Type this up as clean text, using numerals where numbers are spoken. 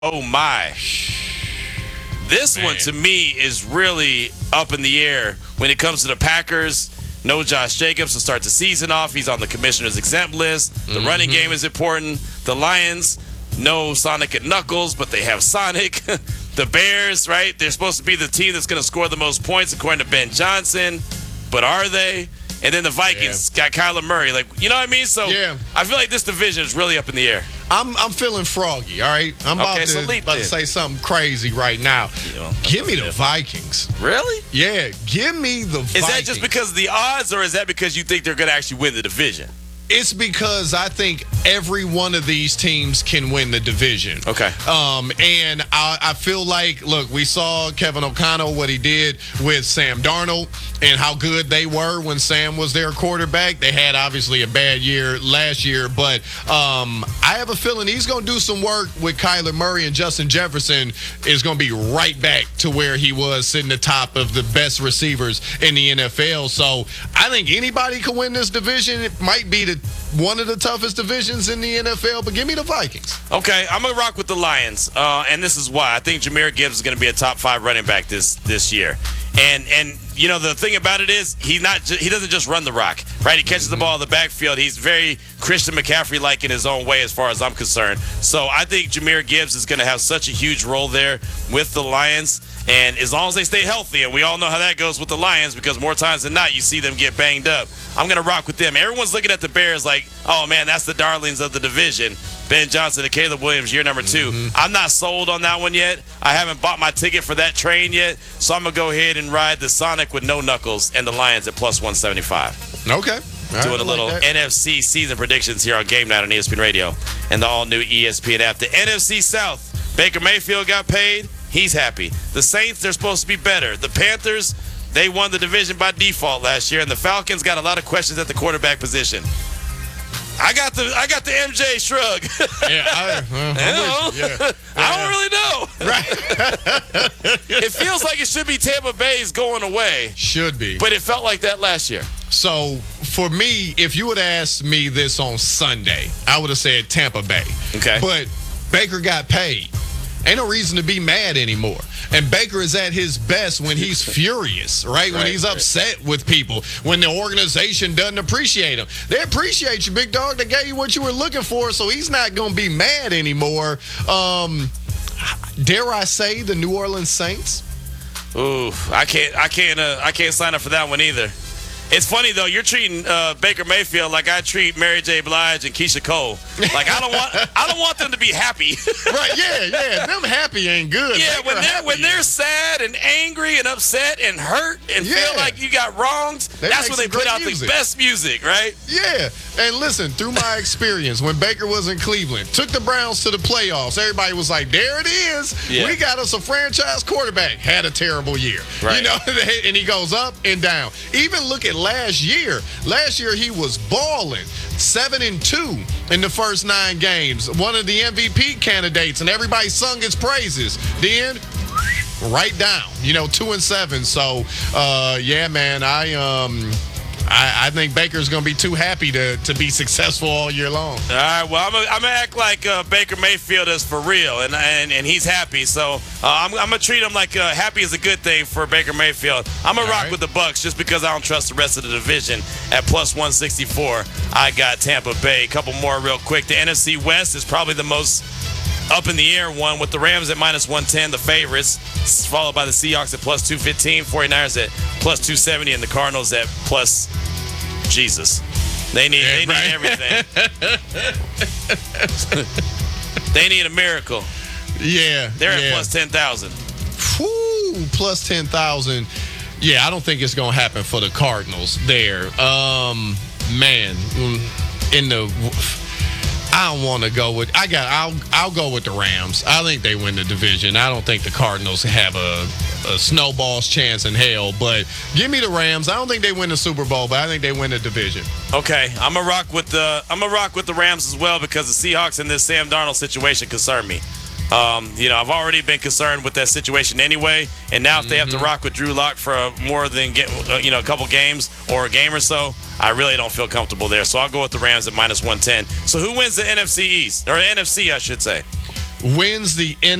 Oh my. This one to me is really up in the air when it comes to the Packers. No Josh Jacobs to start the season off. He's on the commissioner's exempt list. The running game is important. The Lions, no Sonic and Knuckles, but they have Sonic. The Bears, right? They're supposed to be the team that's going to score the most points according to Ben Johnson. But are they? And then the Vikings got Kyler Murray. Like, you know what I mean? So I feel like this division is really up in the air. I'm feeling froggy, all right? I'm about to say something crazy right now. Give me the Vikings. Really? Yeah, give me the Vikings. Is that just because of the odds, or is that because you think they're going to actually win the division? It's because I think every one of these teams can win the division. Okay. And I feel like, look, we saw Kevin O'Connell, what he did with Sam Darnold and how good they were when Sam was their quarterback. They had obviously a bad year last year, but I have a feeling he's going to do some work with Kyler Murray, and Justin Jefferson is going to be right back to where he was, sitting atop of the best receivers in the NFL. So I think anybody can win this division. It might be one of the toughest divisions in the NFL, but give me the Vikings. Okay, I'm going to rock with the Lions, and this is why. I think Jahmyr Gibbs is going to be a top 5 running back this year. And you know, the thing about it is he doesn't just run the rock, right? He catches the ball in the backfield. He's very Christian McCaffrey-like in his own way as far as I'm concerned. So I think Jahmyr Gibbs is going to have such a huge role there with the Lions. And as long as they stay healthy, and we all know how that goes with the Lions, because more times than not you see them get banged up, I'm going to rock with them. Everyone's looking at the Bears like, oh, man, that's the darlings of the division. Ben Johnson and Caleb Williams, year number 2. I'm not sold on that one yet. I haven't bought my ticket for that train yet, so I'm going to go ahead and ride the Sonic with no Knuckles and the Lions at plus 175. Okay. Doing a little NFC season predictions here on Game Night on ESPN Radio and the all-new ESPN app. The NFC South, Baker Mayfield got paid. He's happy. The Saints, they're supposed to be better. The Panthers, they won the division by default last year, and the Falcons got a lot of questions at the quarterback position. I got the MJ shrug. I don't really know. Right. It feels like it should be Tampa Bay's going away. Should be. But it felt like that last year. So, for me, if you would have asked me this on Sunday, I would have said Tampa Bay. Okay. But Baker got paid. Ain't no reason to be mad anymore. And Baker is at his best when he's furious, right? When he's upset with people, when the organization doesn't appreciate him. They appreciate you, big dog. They gave you what you were looking for, so he's not going to be mad anymore. Dare I say the New Orleans Saints? Ooh, I can't sign up for that one either. It's funny though. You're treating Baker Mayfield like I treat Mary J. Blige and Keisha Cole. Like I don't want them to be happy. Right? Yeah. Them happy ain't good. Yeah, when they're sad and angry and upset and hurt and feel like you got wronged, that's when they put out the best music, right? Yeah. And listen, through my experience, when Baker was in Cleveland, took the Browns to the playoffs, everybody was like, "There it is. Yeah. We got us a franchise quarterback." Had a terrible year, right. You know, and he goes up and down. Even look at last year. Last year he was balling, 7-2 in the first 9 games. One of the MVP candidates, and everybody sung his praises. Then right down, 2-7. So, yeah, man, I think Baker's going to be too happy to be successful all year long. All right, well, I'm going to act like Baker Mayfield is for real, and he's happy. So I'm going to treat him like happy is a good thing for Baker Mayfield. I'm going to rock with the Bucs just because I don't trust the rest of the division at plus 164. I got Tampa Bay. A couple more real quick. The NFC West is probably the most up in the air one, with the Rams at minus 110, the favorites, followed by the Seahawks at plus 215, 49ers at plus 270, and the Cardinals at plus Jesus. They need everything. They need a miracle. Yeah. They're at plus 10,000. Whoo, plus 10,000. Yeah, I don't think it's going to happen for the Cardinals there. Man, I don't want to go with. I'll go with the Rams. I think they win the division. I don't think the Cardinals have a snowball's chance in hell. But give me the Rams. I don't think they win the Super Bowl, but I think they win the division. Okay, I'm gonna rock with the Rams as well, because the Seahawks in this Sam Darnold situation concern me. I've already been concerned with that situation anyway, and now if they have to rock with Drew Lock for more than a couple games or a game or so, I really don't feel comfortable there. So I'll go with the Rams at minus 110. So who wins the NFC East, or the NFC, I should say? wins the